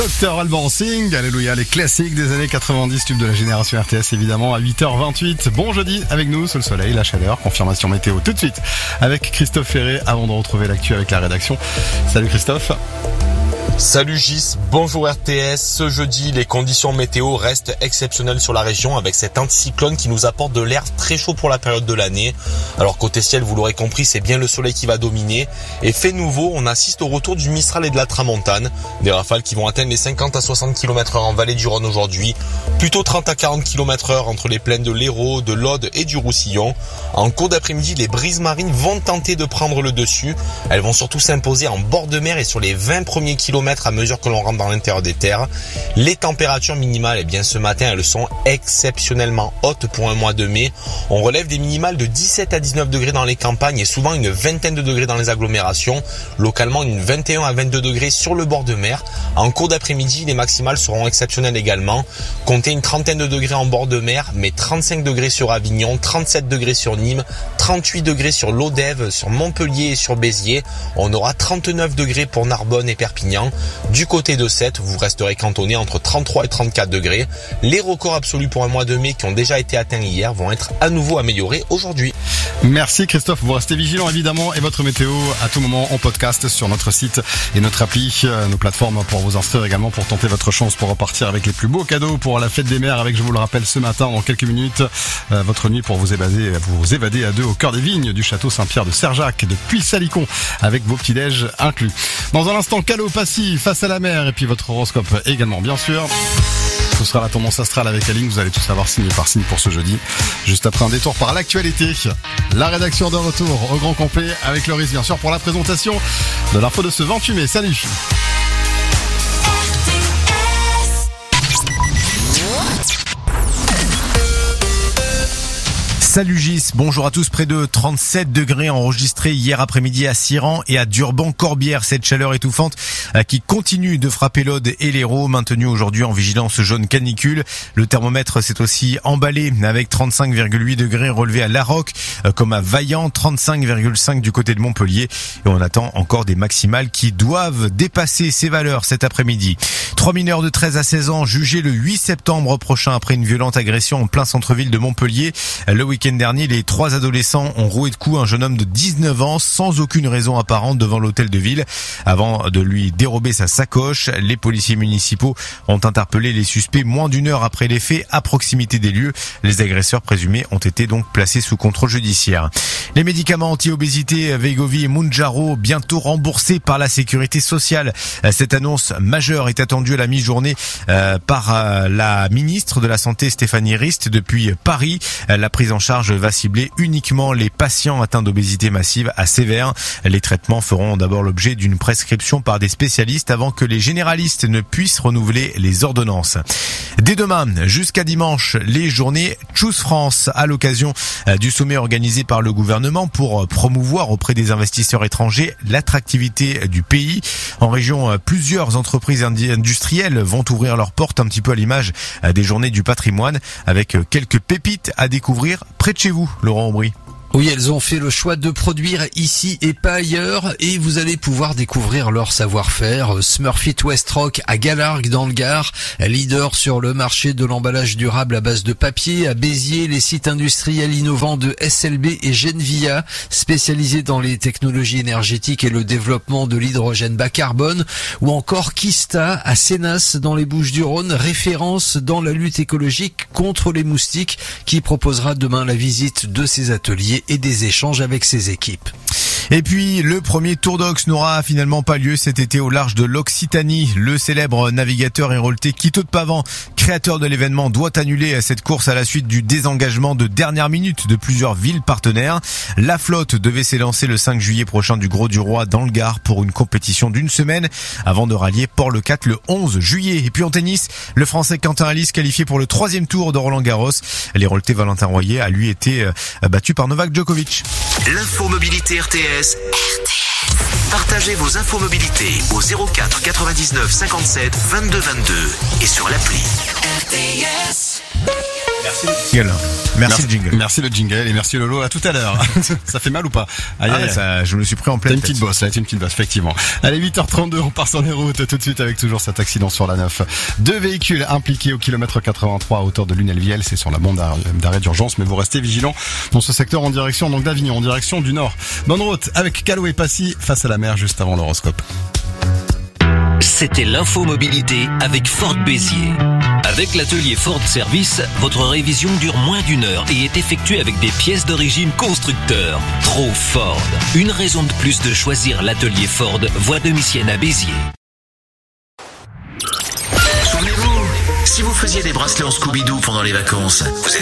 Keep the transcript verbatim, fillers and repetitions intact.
Docteur Alban Singh, alléluia, les classiques des années quatre-vingt-dix, tubes de la génération R T S évidemment, à huit heures vingt-huit. Bon jeudi avec nous, sous le soleil, la chaleur, confirmation météo tout de suite avec Christophe Ferré avant de retrouver l'actu avec la rédaction. Salut Christophe. Salut Gis, bonjour R T S. Ce jeudi, les conditions météo restent exceptionnelles sur la région avec cet anticyclone qui nous apporte de l'air très chaud pour la période de l'année. Alors côté ciel, vous l'aurez compris, c'est bien le soleil qui va dominer. Et fait nouveau, on assiste au retour du Mistral et de la Tramontane. Des rafales qui vont atteindre les cinquante à soixante kilomètres heure en vallée du Rhône aujourd'hui. Plutôt trente à quarante kilomètres heure entre les plaines de l'Hérault, de l'Aude et du Roussillon. En cours d'après-midi, les brises marines vont tenter de prendre le dessus. Elles vont surtout s'imposer en bord de mer et sur les vingt premiers kilomètres à mesure que l'on rentre dans l'intérieur des terres. Les températures minimales, eh bien ce matin, elles sont exceptionnellement hautes pour un mois de mai. On relève des minimales de dix-sept à dix-neuf degrés dans les campagnes et souvent une vingtaine de degrés dans les agglomérations. Localement, une vingt et un à vingt-deux degrés sur le bord de mer. En cours d'après-midi, les maximales seront exceptionnelles également. Comptez une trentaine de degrés en bord de mer, mais trente-cinq degrés sur Avignon, trente-sept degrés sur Nîmes, trente-huit degrés sur l'Odève, sur Montpellier et sur Béziers. On aura trente-neuf degrés pour Narbonne et Perpignan. Du côté de Sète, vous resterez cantonné entre trente-trois et trente-quatre degrés. Les records absolus pour un mois de mai qui ont déjà été atteints hier vont être à nouveau améliorés aujourd'hui. Merci Christophe, vous restez vigilants évidemment et votre météo à tout moment en podcast sur notre site et notre appli, nos plateformes pour vous inscrire également pour tenter votre chance pour repartir avec les plus beaux cadeaux pour la fête des mers avec, je vous le rappelle, ce matin dans quelques minutes, euh, votre nuit pour vous évader, vous évader à deux au cœur des vignes du château Saint-Pierre de Serjac de Puy-Salicon avec vos petits-déj inclus. Dans un instant, Calopatie face à la mer et puis votre horoscope également bien sûr. Ce sera la tendance astrale avec Aline, vous allez tout savoir signe par signe pour ce jeudi. Juste après un détour par l'actualité, la rédaction de retour au grand complet avec Loris bien sûr pour la présentation de l'info de ce vingt-huit mai. Salut. Salut Gis, bonjour à tous. Près de trente-sept degrés enregistrés hier après-midi à Siran et à Durban-Corbière. Cette chaleur étouffante qui continue de frapper l'Aude et l'Hérault, maintenue aujourd'hui en vigilance jaune canicule. Le thermomètre s'est aussi emballé avec trente-cinq virgule huit degrés relevés à Larocque comme à Vaillant, trente-cinq virgule cinq du côté de Montpellier. Et on attend encore des maximales qui doivent dépasser ces valeurs cet après-midi. Trois mineurs de treize à seize ans jugés le huit septembre prochain après une violente agression en plein centre-ville de Montpellier. Le week-end Le week-end dernier, les trois adolescents ont roué de coups un jeune homme de dix-neuf ans sans aucune raison apparente devant l'hôtel de ville. Avant de lui dérober sa sacoche, les policiers municipaux ont interpellé les suspects moins d'une heure après les faits à proximité des lieux. Les agresseurs présumés ont été donc placés sous contrôle judiciaire. Les médicaments anti-obésité Wegovy et Mounjaro bientôt remboursés par la sécurité sociale. Cette annonce majeure est attendue à la mi-journée euh, par euh, la ministre de la Santé Stéphanie Rist depuis Paris. La prise en charge va cibler uniquement les patients atteints d'obésité massive à sévère. Les traitements feront d'abord l'objet d'une prescription par des spécialistes avant que les généralistes ne puissent renouveler les ordonnances. Dès demain jusqu'à dimanche, les journées Choose France à l'occasion du sommet organisé par le gouvernement pour promouvoir auprès des investisseurs étrangers l'attractivité du pays. En région, plusieurs entreprises industrielles vont ouvrir leurs portes un petit peu à l'image des journées du patrimoine avec quelques pépites à découvrir près de chez vous, Laurent Aubry. Oui, elles ont fait le choix de produire ici et pas ailleurs et vous allez pouvoir découvrir leur savoir-faire. Smurfit Westrock à Galargues dans le Gard, leader sur le marché de l'emballage durable à base de papier. À Béziers, les sites industriels innovants de S L B et Genvia, spécialisés dans les technologies énergétiques et le développement de l'hydrogène bas carbone. Ou encore Kista à Sénas dans les Bouches-du-Rhône, référence dans la lutte écologique contre les moustiques, qui proposera demain la visite de ses ateliers et des échanges avec ses équipes. Et puis, le premier Tour d'Ox n'aura finalement pas lieu cet été au large de l'Occitanie. Le célèbre navigateur héroltais Quito de Pavan, créateur de l'événement, doit annuler cette course à la suite du désengagement de dernière minute de plusieurs villes partenaires. La flotte devait s'élancer le cinq juillet prochain du Grau-du-Roi dans le Gard pour une compétition d'une semaine avant de rallier Port-le-Quatre le onze juillet. Et puis en tennis, le Français Quentin Halys qualifié pour le troisième tour de Roland-Garros. L'héroltais Valentin Royer a lui été battu par Novak Djokovic. L'info mobilité R T S. R T S. Partagez vos infos mobilité au zéro quatre quatre-vingt-dix-neuf cinquante-sept vingt-deux vingt-deux et sur l'appli. R T S. Jingle. Merci, merci le jingle. Merci le jingle et merci Lolo. À tout à l'heure. Ça fait mal ou pas? Aïe, Ah aïe, ouais, aïe. ça, je me suis pris en T'as pleine une tête. petite bosse, là, t'as une petite bosse, effectivement. Allez, huit heures trente-deux, on part sur les routes tout de suite avec toujours cet accident sur la neuf. Deux véhicules impliqués au kilomètre quatre-vingt-trois à hauteur de Lunel-Viel, c'est sur la bande d'arrêt d'urgence, mais vous restez vigilants dans ce secteur en direction donc d'Avignon, en direction du nord. Bonne route avec Calo et Passy face à la mer juste avant l'horoscope. C'était l'info mobilité avec Ford Béziers. Avec l'atelier Ford Service, votre révision dure moins d'une heure et est effectuée avec des pièces d'origine constructeur. Trop Ford. Une raison de plus de choisir l'atelier Ford, voie de Missienne à Béziers. Souvenez-vous, si vous faisiez des bracelets en Scooby-Doo pendant les vacances, vous êtes